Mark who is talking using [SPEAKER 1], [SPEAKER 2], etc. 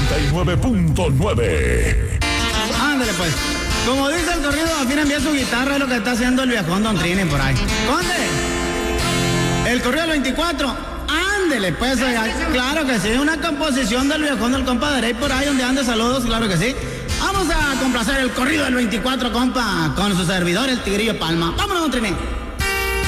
[SPEAKER 1] 99.9.
[SPEAKER 2] Ándale pues. Como dice el corrido, al fin envía su guitarra, es lo que está haciendo el viejón Don Trini por ahí. ¡Conde! El corrido del 24. Ándele pues, oiga. Claro que sí, una composición del viejón del compa de Rey por ahí donde ande, saludos, claro que sí. Vamos a complacer el corrido del 24, compa, con su servidor, el Tigrillo Palma. ¡Vámonos, Don Trini!